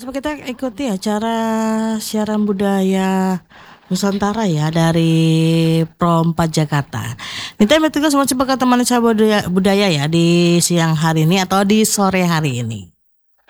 Coba kita ikuti acara siaran budaya Nusantara ya dari Pro 4 Jakarta. Kita betul semua coba ke teman saya budaya ya di siang hari ini atau di sore hari ini.